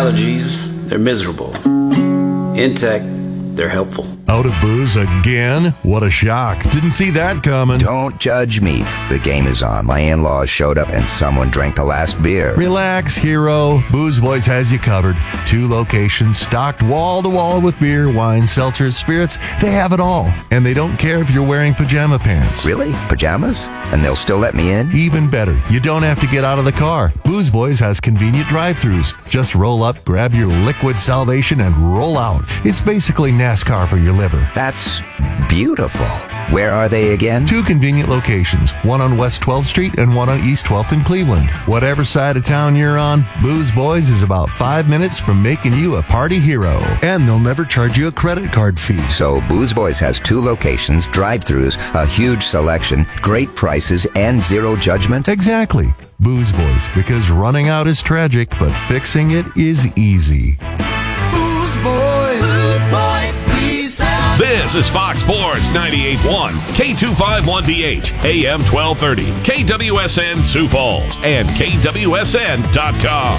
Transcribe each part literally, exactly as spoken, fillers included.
allergies, they're miserable. Intech, they're helpful. Out of booze again? What a shock. Didn't see that coming. Don't judge me. The game is on. My in-laws showed up and someone drank the last beer. Relax, hero. Booze Boys has you covered. Two locations stocked wall to wall with beer, wine, seltzers, spirits. They have it all. And they don't care if you're wearing pajama pants. Really? Pajamas? And they'll still let me in? Even better. You don't have to get out of the car. Booze Boys has convenient drive-thrus. Just roll up, grab your liquid salvation, and roll out. It's basically NASCAR for your liver. That's beautiful. Where are they again? Two convenient locations, one on West twelfth Street and one on East twelfth in Cleveland. Whatever side of town you're on, Booze Boys is about five minutes from making you a party hero. And they'll never charge you a credit card fee. So Booze Boys has two locations, drive-thrus, a huge selection, great prices, and zero judgment? Exactly. Booze Boys, because running out is tragic, but fixing it is easy. Booze Boys. Booze Boys, please help. This is Fox Sports ninety-eight point one, K two fifty-one D H, A M twelve thirty, K W S N Sioux Falls, and K W S N dot com.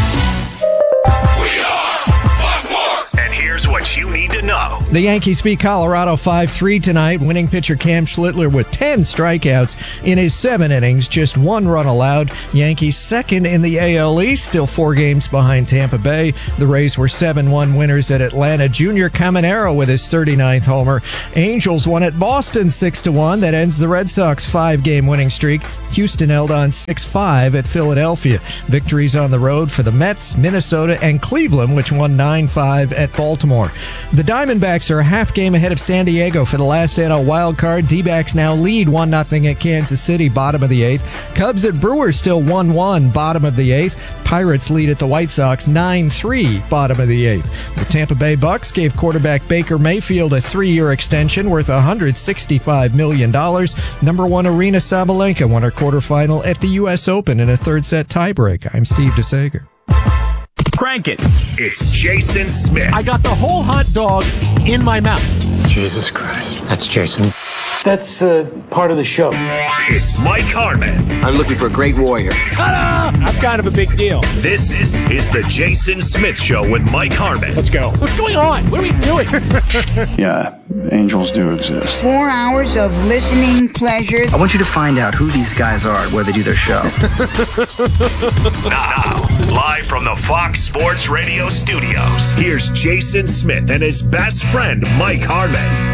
We are Fox Sports. And here's what you need to know. The Yankees beat Colorado five three tonight. Winning pitcher Cam Schlittler with ten strikeouts in his seven innings, just one run allowed. Yankees second in the A L East, still four games behind Tampa Bay. The Rays were seven one winners at Atlanta. Junior Caminero with his thirty-ninth homer. Angels won at Boston six to one. That ends the Red Sox five-game winning streak. Houston held on six five at Philadelphia. Victories on the road for the Mets, Minnesota, and Cleveland, which won nine five at Baltimore. The Diamondbacks are a half game ahead of San Diego for the last N L wild card. D-backs now lead one nothing at Kansas City, bottom of the eighth. Cubs at Brewers still one one, bottom of the eighth. Pirates lead at the White Sox nine three, bottom of the eighth. The Tampa Bay Bucks gave quarterback Baker Mayfield a three-year extension worth one hundred sixty-five million dollars. Number one Arena Sabalenka won her quarterfinal at the U S Open in a third-set tiebreak. I'm Steve DeSager. Crank it. It's Jason Smith. I got the whole hot dog in my mouth. Jesus Christ. That's Jason. That's uh, part of the show. It's Mike Harmon. I'm looking for a great warrior. Ta-da! I'm kind of a big deal. This is, is the Jason Smith Show with Mike Harmon. Let's go. What's going on? What are we doing? Yeah, angels do exist. Four hours of listening pleasure. I want you to find out who these guys are and where they do their show. Now, live from the Fox Sports Radio studios, here's Jason Smith and his best friend, Mike Harmon.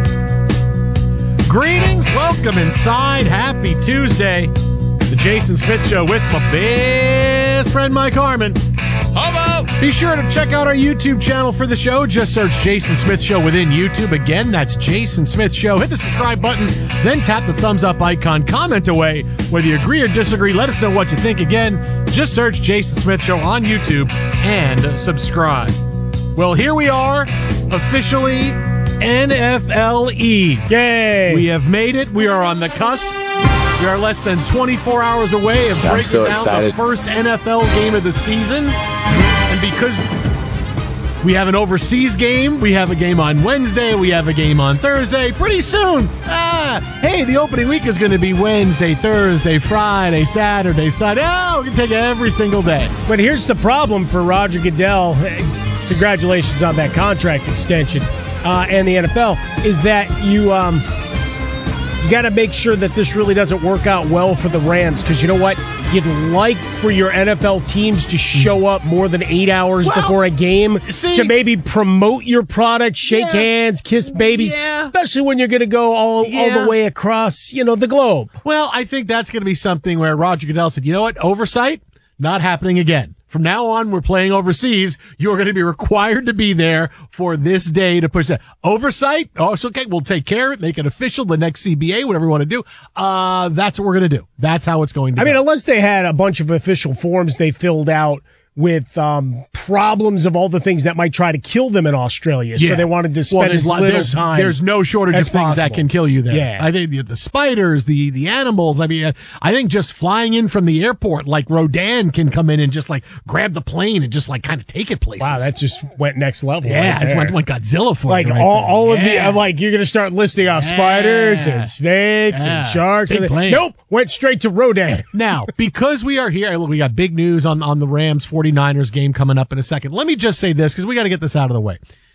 Greetings, welcome inside. Happy Tuesday. The Jason Smith Show with my best friend, Mike Harmon. Hello. Be sure to check out our YouTube channel for the show. Just search Jason Smith Show within YouTube. Again, that's Jason Smith Show. Hit the subscribe button, then tap the thumbs up icon. Comment away. Whether you agree or disagree, let us know what you think. Again, just search Jason Smith Show on YouTube and subscribe. Well, here we are, officially N F L Eve. Yay! We have made it. We are on the cusp. We are less than twenty-four hours away of breaking so down excited. the first N F L game of the season. And because we have an overseas game, we have a game on Wednesday, we have a game on Thursday, pretty soon, ah, hey, the opening week is going to be Wednesday, Thursday, Friday, Saturday, Sunday. Oh, we can take it every single day. But here's the problem for Roger Goodell. Congratulations on that contract extension. Uh, and the N F L, is that you um, you got to make sure that this really doesn't work out well for the Rams, because you know what? You'd like for your N F L teams to show up more than eight hours well, before a game see, to maybe promote your product, shake yeah, hands, kiss babies, yeah. especially when you're going to go all, yeah. all the way across, you know, the globe. Well, I think that's going to be something where Roger Goodell said, you know what? Oversight, not happening again. From now on, we're playing overseas. You're going to be required to be there for this day to push that. Oversight? Oh, it's okay. We'll take care of it. Make it official. The next C B A, whatever we want to do. Uh, that's what we're going to do. That's how it's going to I go. mean, unless they had a bunch of official forms they filled out with um, problems of all the things that might try to kill them in Australia. Yeah. So they wanted to spend well, as little there's, time. There's no shortage of things possible. that can kill you there. Yeah. I think the, the spiders, the, the animals, I mean, I think just flying in from the airport, like Rodan can come in and just like grab the plane and just like kind of take it places. Wow, that just went next level. Yeah, right I just went, went Godzilla for like it. Like all, all yeah. of the, I'm like, you're going to start listing off yeah. spiders and snakes yeah. and sharks. Big and plane. Nope, went straight to Rodan. Now, because we are here, look, we got big news on, on the Rams, forty-niners game coming up in a second. Let me just say this, because we got to get this out of the way.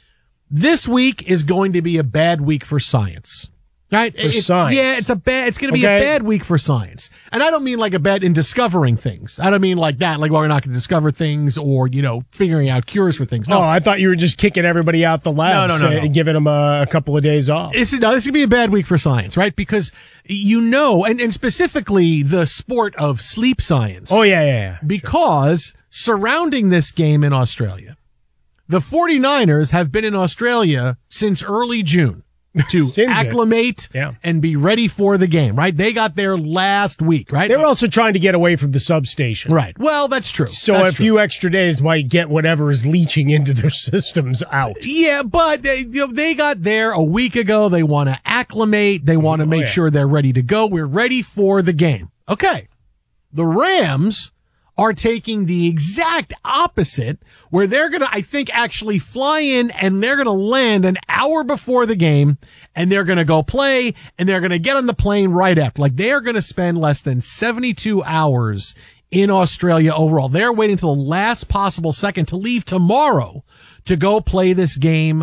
This week is going to be a bad week for science. Right? For it's, science. Yeah, it's a bad, it's going to be Okay. a bad week for science. And I don't mean like a bad in discovering things. I don't mean like that, like, well, we're not going to discover things or, you know, figuring out cures for things. No. Oh, I thought you were just kicking everybody out the lab No, no, no, no. and giving them a, a couple of days off. This is, no, this is going to be a bad week for science, right? Because you know, and, and specifically the sport of sleep science. Oh, yeah, yeah, yeah. Because surrounding this game in Australia, the forty-niners have been in Australia since early June to Since it. acclimate Yeah. and be ready for the game, right? They got there last week, right? They were also trying to get away from the substation. Right. Well, that's true. So That's a true. few extra days might get whatever is leaching into their systems out. Yeah, but they, you know, they got there a week ago. They want to acclimate. They want to Oh, make yeah. sure they're ready to go. We're ready for the game. Okay. The Rams are taking the exact opposite, where they're going to, I think, actually fly in and they're going to land an hour before the game, and they're going to go play, and they're going to get on the plane right after. Like, they are going to spend less than seventy-two hours in Australia overall. They're waiting until the last possible second to leave tomorrow to go play this game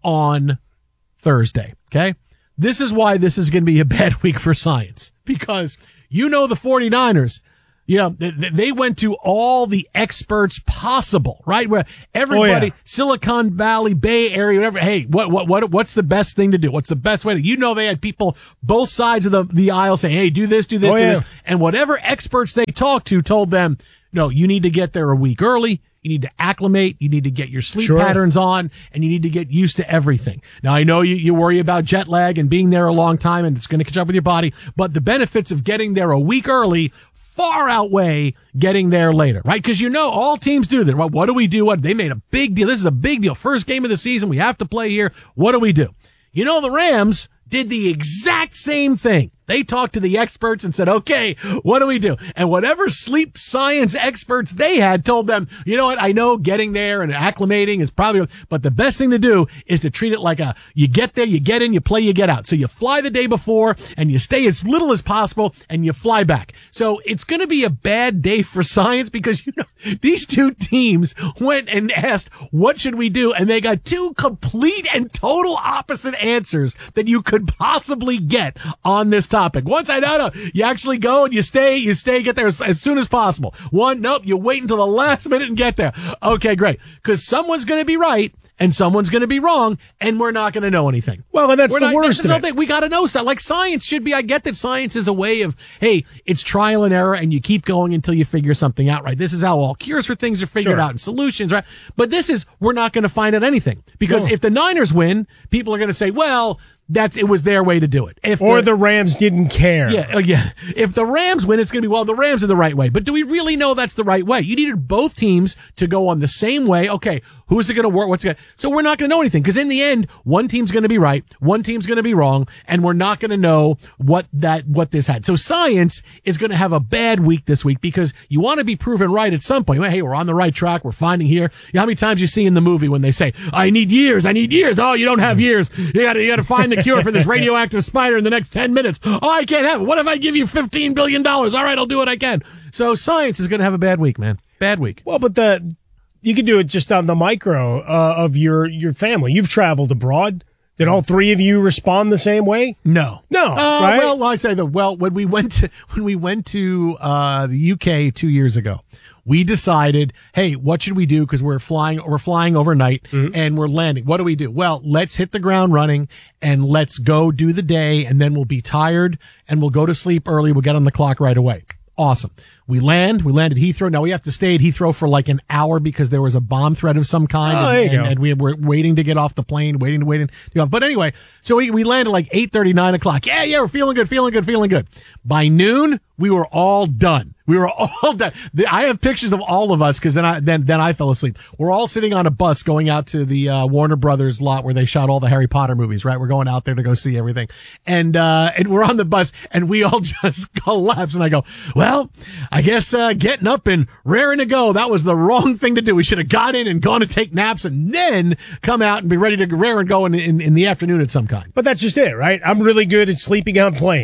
on Thursday. Okay. This is why this is going to be a bad week for science, because you know, the forty-niners, you know, they, they went to all the experts possible, right? Where everybody, Oh, yeah. Silicon Valley, Bay Area, whatever. Hey, what, what, what, what's the best thing to do? What's the best way to, you know, they had people both sides of the, the aisle saying, hey, do this, do this, Oh, do yeah. this. And whatever experts they talked to told them, no, you need to get there a week early. You need to acclimate. You need to get your sleep Sure. patterns on, and you need to get used to everything. Now, I know you, you worry about jet lag and being there a long time, and it's going to catch up with your body, but the benefits of getting there a week early far outweigh getting there later, right? Because you know, all teams do that. Well, what do we do? What they made a big deal. This is a big deal. First game of the season. We have to play here. What do we do? You know, the Rams did the exact same thing. They talked to the experts and said, okay, what do we do? And whatever sleep science experts they had told them, you know what? I know getting there and acclimating is probably, but the best thing to do is to treat it like a, you get there, you get in, you play, you get out. So you fly the day before and you stay as little as possible and you fly back. So it's going to be a bad day for science, because, you know, these two teams went and asked, what should we do? And they got two complete and total opposite answers that you could possibly get on this topic. Once I know, no, you actually go and you stay, you stay, get there as, as soon as possible. One, nope, you wait until the last minute and get there. Okay, great. Because someone's going to be right and someone's going to be wrong, and we're not going to know anything. Well, and that's We're the not, worst that's of the it. thing. We got to know stuff. Like science should be, I get that science is a way of, hey, it's trial and error and you keep going until you figure something out, right? This is how all cures for things are figured Sure. out and solutions, right? But this is, we're not going to find out anything, because No. if the Niners win, people are going to say, well, that's, it was their way to do it. If Or the Rams didn't care. yeah, uh, yeah. If the Rams win, it's going to be, well, the Rams are the right way. But do we really know that's the right way? You needed both teams to go on the same way. Okay, who's it going to work? What's it going to... So we're not going to know anything, because in the end, one team's going to be right, one team's going to be wrong, and we're not going to know what that, what this had. So science is going to have a bad week this week, because you want to be proven right at some point. Hey, we're on the right track. We're finding here. You know how many times you see in the movie when they say, I need years, I need years. Oh, you don't have years. You got to, you got to find the cure for this radioactive spider in the next ten minutes. Oh, I can't have it. What if I give you fifteen billion dollars? All right, I'll do what I can. So science is going to have a bad week, man. Bad week. Well, but the you can do it just on the micro uh, of your your family. You've traveled abroad. Did all three of you respond the same way? No, no. Uh, right? Well, I say that. Well, when we went to when we went to uh, the U K two years ago, we decided, hey, what should we do? Because we're flying, we're flying overnight Mm-hmm. and we're landing. What do we do? Well, let's hit the ground running and let's go do the day, and then we'll be tired and we'll go to sleep early. We'll get on the clock right away. Awesome. We land, we land at Heathrow. Now we have to stay at Heathrow for like an hour because there was a bomb threat of some kind. Oh, and, there you and, go. and we were waiting to get off the plane, waiting, waiting to get off. But anyway, so we, we landed like eight thirty, nine o'clock. Yeah, yeah, we're feeling good, feeling good, feeling good. By noon, we were all done. We were all done. The, I have pictures of all of us because then I then then I fell asleep. We're all sitting on a bus going out to the uh, Warner Brothers lot where they shot all the Harry Potter movies. Right, we're going out there to go see everything, and uh, and we're on the bus and we all just collapse. And I go, well, I guess uh, getting up and raring to go, that was the wrong thing to do. We should have got in and gone to take naps and then come out and be ready to rare and go in, in in the afternoon at some kind. But that's just it, right? I'm really good at sleeping on planes.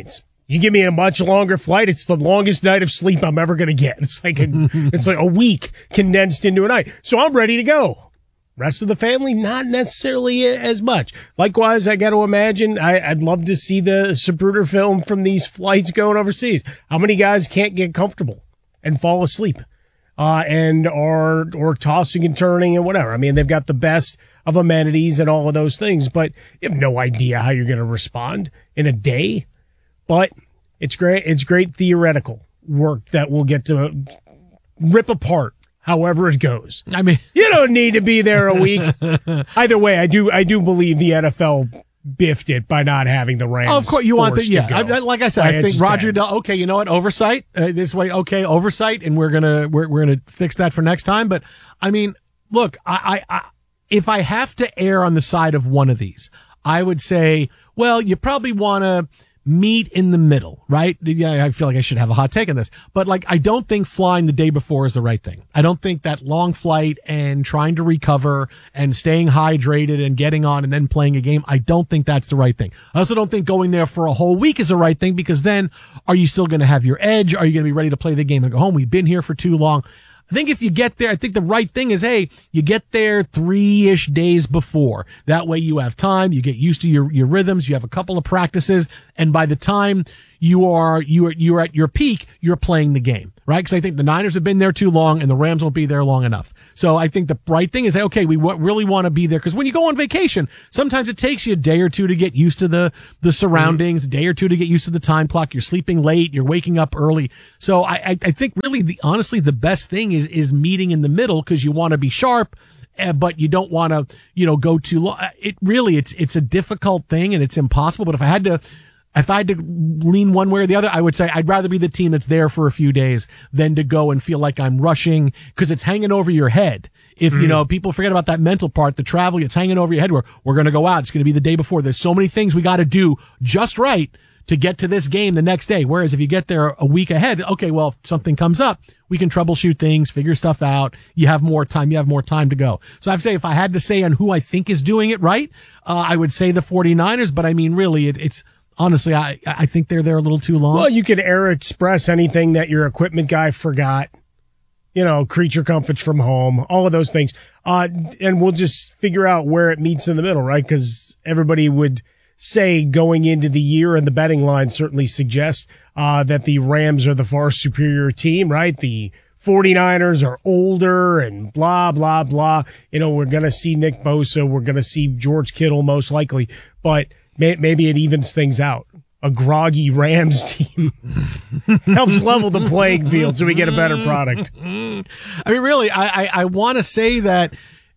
You give me a much longer flight, it's the longest night of sleep I'm ever going to get. It's like a, it's like a week condensed into a night. So I'm ready to go. Rest of the family, not necessarily as much. Likewise, I got to imagine, I, I'd love to see the Zapruder film from these flights going overseas. How many guys can't get comfortable and fall asleep, uh, and are, or tossing and turning and whatever? I mean, they've got the best of amenities and all of those things, but you have no idea how you're going to respond in a day. But it's great. It's great theoretical work that we'll get to rip apart however it goes. I mean, you don't need to be there a week. Either way, I do. I do believe the N F L biffed it by not having the Rams. Oh, of course, you want that. Yeah, I, I, like I said, I think Roger Goodell. Okay, you know what? Oversight uh, this way. Okay, oversight, and we're gonna we're we're gonna fix that for next time. But I mean, look, I, I, I if I have to err on the side of one of these, I would say, well, you probably want to meet in the middle, right? Yeah, I feel like I should have a hot take on this, but like, I don't think flying the day before is the right thing. I don't think that long flight and trying to recover and staying hydrated and getting on and then playing a game, I don't think that's the right thing. I also don't think going there for a whole week is the right thing, because then are you still going to have your edge? Are you going to be ready to play the game and go home? We've been here for too long. I think if you get there, I think the right thing is, hey, you get there three-ish days before. That way you have time, you get used to your, your rhythms, you have a couple of practices, and by the time you are, you are, you're at your peak, you're playing the game, right? Because I think the Niners have been there too long and the Rams won't be there long enough. So I think the right thing is, okay, we w- really want to be there, because when you go on vacation, sometimes it takes you a day or two to get used to the, the surroundings, mm-hmm. a day or two to get used to the time clock. You're sleeping late, you're waking up early. So I, I, I think really the, honestly, the best thing is, is meeting in the middle, because you want to be sharp, uh, but you don't want to, you know, go too long. It really, it's, it's a difficult thing and it's impossible. But if I had to, If I had to lean one way or the other, I would say I'd rather be the team that's there for a few days than to go and feel like I'm rushing, because it's hanging over your head. If, mm. you know, people forget about that mental part, the travel, it's hanging over your head where we're going to go out. It's going to be the day before. There's so many things we got to do just right to get to this game the next day. Whereas if you get there a week ahead, okay, well, if something comes up, we can troubleshoot things, figure stuff out. You have more time. You have more time to go. So I'd say if I had to say on who I think is doing it right, uh, I would say the 49ers. But I mean, really, it, it's, honestly, I, I think they're there a little too long. Well, you could air express anything that your equipment guy forgot. You know, creature comforts from home, all of those things. Uh, and we'll just figure out where it meets in the middle, right? Because everybody would say going into the year, and the betting line certainly suggests uh, that the Rams are the far superior team, right? The 49ers are older and blah, blah, blah. You know, we're going to see Nick Bosa. We're going to see George Kittle most likely. But may- maybe it evens things out. A groggy Rams team helps level the playing field so we get a better product. I mean, really, I, I, I want to say that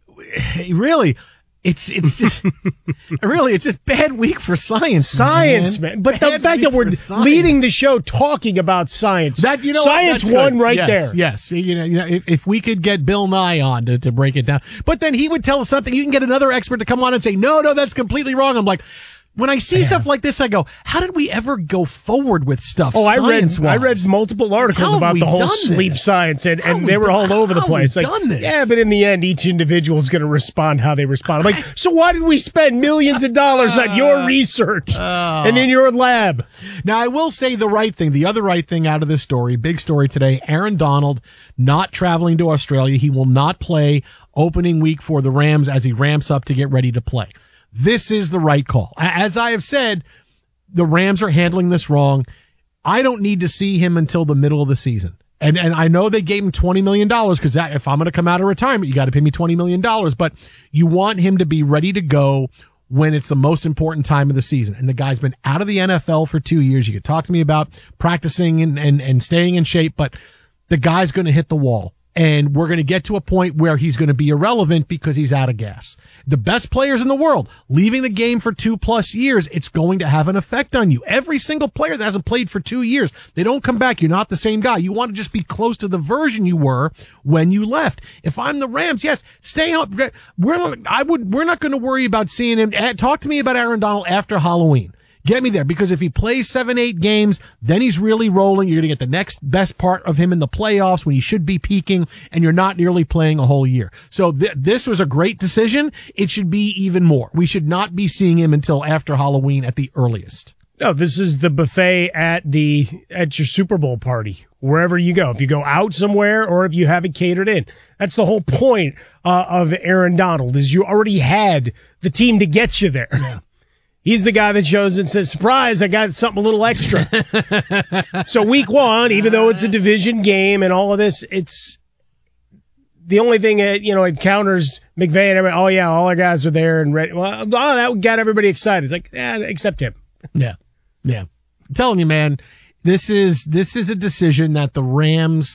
really, it's, it's just, really, it's just bad week for science. Science, man. man. But bad the fact that we're leading the show talking about science, that, you know, science won right yes, there. Yes. You know, you know, if, if we could get Bill Nye on to, to break it down, but then he would tell us something. You can get another expert to come on and say, no, no, that's completely wrong. I'm like, when I see yeah. stuff like this, I go, how did we ever go forward with stuff? Oh, I read, I read multiple articles about the whole sleep this? science, and, and they were done, all over the place. Like, done this? Yeah, but in the end, each individual is going to respond how they respond. I'm like, so why did we spend millions of dollars on your research uh, and in your lab? Now, I will say the right thing, the other right thing out of this story, big story today, Aaron Donald not traveling to Australia. He will not play opening week for the Rams as he ramps up to get ready to play. This is the right call. As I have said, the Rams are handling this wrong. I don't need to see him until the middle of the season. And and I know they gave him twenty million dollars, because if I'm going to come out of retirement, you got to pay me twenty million dollars. But you want him to be ready to go when it's the most important time of the season. And the guy's been out of the N F L for two years. You could talk to me about practicing and, and, and staying in shape, but the guy's going to hit the wall. And we're going to get to a point where he's going to be irrelevant because he's out of gas. The best players in the world, leaving the game for two plus years, it's going to have an effect on you. Every single player that hasn't played for two years, they don't come back. You're not the same guy. You want to just be close to the version you were when you left. If I'm the Rams, yes, stay up. We're not, I would, we're not going to worry about seeing him. Talk to me about Aaron Donald after Halloween. Get me there, because if he plays seven, eight games, then he's really rolling. You're going to get the next best part of him in the playoffs when he should be peaking, and you're not nearly playing a whole year. So th- this was a great decision. It should be even more. We should not be seeing him until after Halloween at the earliest. No, this is the buffet at the at your Super Bowl party, wherever you go. If you go out somewhere or if you have it catered in. That's the whole point uh, of Aaron Donald, is you already had the team to get you there. Yeah. He's the guy that shows and says, surprise, I got something a little extra. So week one, even though it's a division game and all of this, it's the only thing that, you know, it counters McVay and everybody. Oh, yeah, all our guys are there and ready. Well, oh, that got everybody excited. It's like, eh, except him. Yeah. Yeah. I'm telling you, man, this is this is a decision that the Rams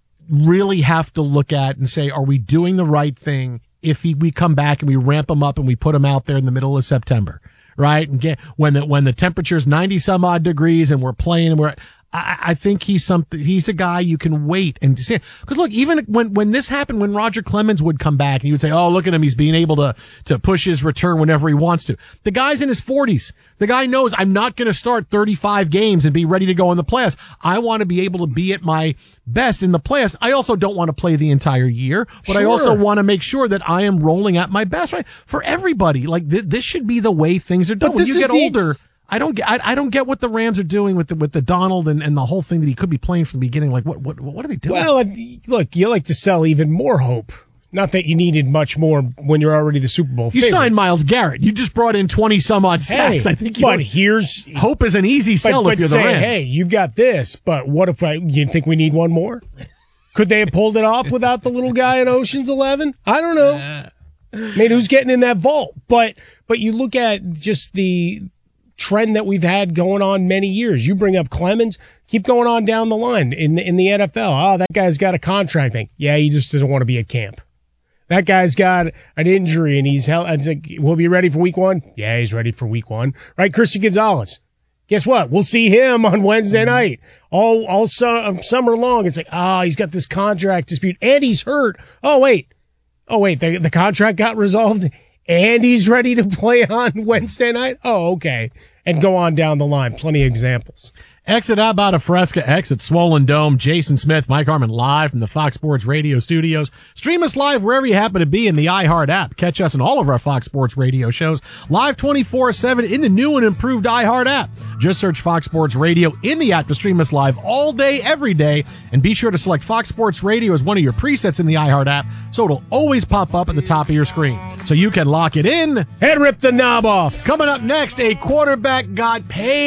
really have to look at and say, are we doing the right thing if he, we come back and we ramp him up and we put him out there in the middle of September, right? And get when the when the temperature's ninety some odd degrees and we're playing and we're I, I think he's something. He's a guy you can wait and see. Because look, even when when this happened, when Roger Clemens would come back and he would say, "Oh, look at him, he's being able to to push his return whenever he wants to." The guy's in his forties. The guy knows I'm not going to start thirty-five games and be ready to go in the playoffs. I want to be able to be at my best in the playoffs. I also don't want to play the entire year, but sure. I also want to make sure that I am rolling at my best. Right for everybody, like th- this should be the way things are done. But when you get older. Ex- I don't get. I, I don't get what the Rams are doing with the with the Donald and, and the whole thing that he could be playing from the beginning. Like, what what what are they doing? Well, look, you like to sell even more hope. Not that you needed much more when you're already the Super Bowl You favorite. signed Myles Garrett. You just brought in twenty some odd sacks. Hey, I think. You but know, here's hope is an easy sell but, if but you're say, the Rams. Hey, you've got this. But what if I, you think we need one more? Could they have pulled it off without the little guy in Ocean's Eleven? I don't know. I mean, who's getting in that vault? But but you look at just the trend that we've had going on many years. You bring up Clemens, keep going on down the line in the, in the N F L. Oh, that guy's got a contract thing. Yeah, he just doesn't want to be at camp. That guy's got an injury and he's held. It's like, we'll be ready for week one. Yeah, he's ready for week one. Right, Christian Gonzalez. Guess what? We'll see him on Wednesday night. All all su- summer long. It's like, oh, he's got this contract dispute and he's hurt. Oh wait, oh wait, the the contract got resolved. And he's ready to play on Wednesday night? Oh, okay. And go on down the line. Plenty of examples. Exit out about a Fresca, exit Swollen Dome. Jason Smith, Mike Harmon live from the Fox Sports Radio studios. Stream us live wherever you happen to be in the iHeart app. Catch us in all of our Fox Sports Radio shows live twenty-four seven in the new and improved iHeart app. Just search Fox Sports Radio in the app to stream us live all day, every day. And be sure to select Fox Sports Radio as one of your presets in the iHeart app so it'll always pop up at the top of your screen. So you can lock it in and rip the knob off. Coming up next, a quarterback got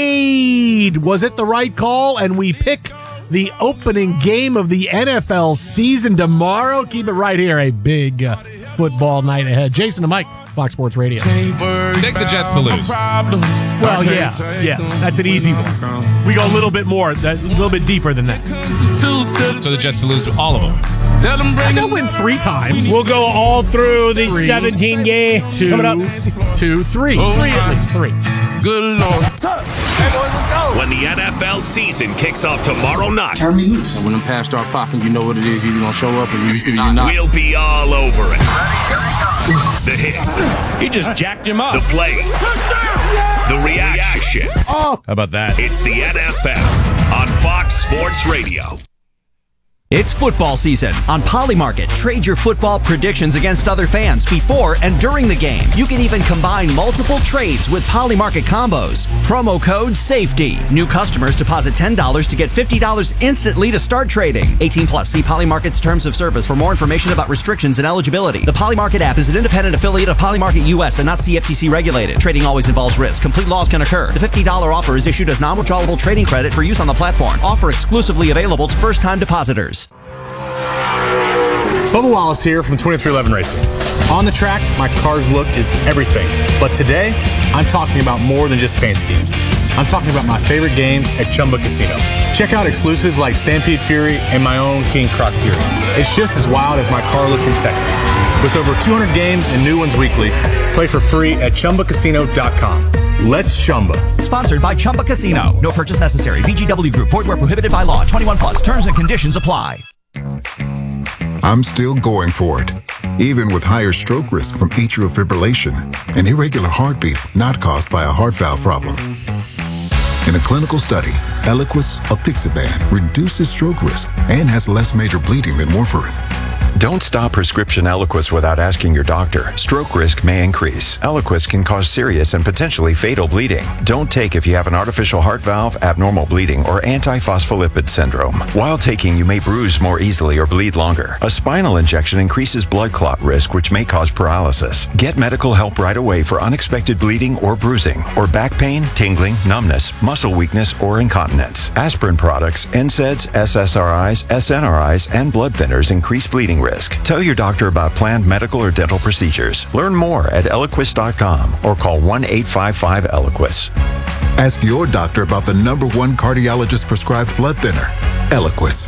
paid. Was it the right call? And we pick the opening game of the N F L season tomorrow. Keep it right here. A big uh, football night ahead. Jason and Mike, Fox Sports Radio. Take the Jets to lose. Well, yeah, yeah, that's an easy one. We go a little bit more, a little bit deeper than that. So the Jets to lose all of them. They'll win three times. We'll go all through the Three, seventeen games two, coming up. Two, three. Oh, three at least. Three. Good Lord. Hey, boys, let's go. When the N F L season kicks off tomorrow night, Turn me loose. When them pass start popping, you know what it is. You're going to show up or you, you're not. we'll be all over it. The hits. He just jacked him up. The plays. The reactions. How about that? It's the N F L on Fox Sports Radio. It's football season. On Polymarket, trade your football predictions against other fans before and during the game. You can even combine multiple trades with Polymarket combos. Promo code SAFETY. New customers deposit ten dollars to get fifty dollars instantly to start trading. eighteen plus. See Polymarket's terms of service for more information about restrictions and eligibility. The Polymarket app is an independent affiliate of Polymarket U S and not C F T C regulated. Trading always involves risk. Complete loss can occur. The fifty dollars offer is issued as non-withdrawable trading credit for use on the platform. Offer exclusively available to first-time depositors. Bubba Wallace here from twenty-three eleven Racing. On the track, my car's look is everything. But today, I'm talking about more than just paint schemes. I'm talking about my favorite games at Chumba Casino. Check out exclusives like Stampede Fury and my own King Croc Fury. It's just as wild as my car look in Texas. With over two hundred games and new ones weekly, play for free at Chumba Casino dot com. Let's Chumba. Sponsored by Chumba Casino. No purchase necessary. V G W Group. Void where prohibited by law. twenty-one plus. Terms and conditions apply. I'm still going for it, even with higher stroke risk from atrial fibrillation, an irregular heartbeat not caused by a heart valve problem. In a clinical study, Eliquis apixaban reduces stroke risk and has less major bleeding than warfarin. Don't stop prescription Eliquis without asking your doctor. Stroke risk may increase. Eliquis can cause serious and potentially fatal bleeding. Don't take if you have an artificial heart valve, abnormal bleeding, or antiphospholipid syndrome. While taking, you may bruise more easily or bleed longer. A spinal injection increases blood clot risk, which may cause paralysis. Get medical help right away for unexpected bleeding or bruising, or back pain, tingling, numbness, muscle weakness, or incontinence. Aspirin products, N SAIDs, S S R Is, S N R Is, and blood thinners increase bleeding risk. Tell your doctor about planned medical or dental procedures. Learn more at Eliquis dot com or call one eight five five Eliquis. Ask your doctor about the number one cardiologist prescribed blood thinner, Eliquis.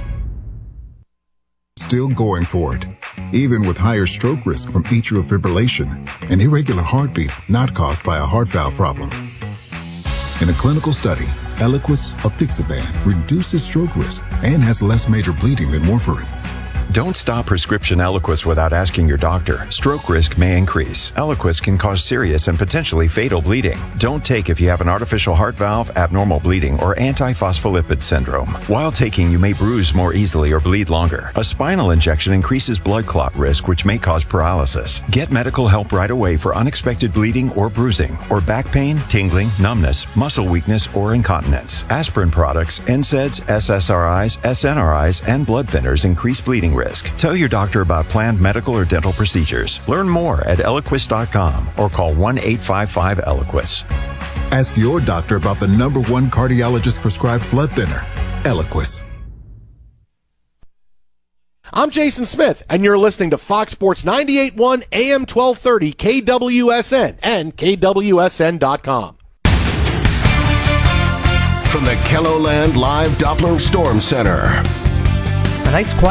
Still going for it, even with higher stroke risk from atrial fibrillation, an irregular heartbeat not caused by a heart valve problem. In a clinical study, Eliquis apixaban reduces stroke risk and has less major bleeding than warfarin. Don't stop prescription Eliquis without asking your doctor. Stroke risk may increase. Eliquis can cause serious and potentially fatal bleeding. Don't take if you have an artificial heart valve, abnormal bleeding, or antiphospholipid syndrome. While taking, you may bruise more easily or bleed longer. A spinal injection increases blood clot risk, which may cause paralysis. Get medical help right away for unexpected bleeding or bruising, or back pain, tingling, numbness, muscle weakness, or incontinence. Aspirin products, N SAIDs, S S R Is, S N R Is, and blood thinners increase bleeding risk. Tell your doctor about planned medical or dental procedures. Learn more at Eliquis dot com or call one eight five five Eliquis. Ask your doctor about the number one cardiologist prescribed blood thinner, Eliquis. I'm Jason Smith, and you're listening to Fox Sports ninety-eight point one A M twelve thirty K W S N and K W S N dot com. From the KELOLAND Live Doppler Storm Center. A nice quiet